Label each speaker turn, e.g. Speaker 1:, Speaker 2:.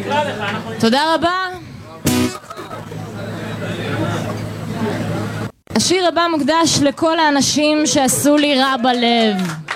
Speaker 1: תודה רבה. השיר הבא מוקדש לכל האנשים שעשו לי רע בלב.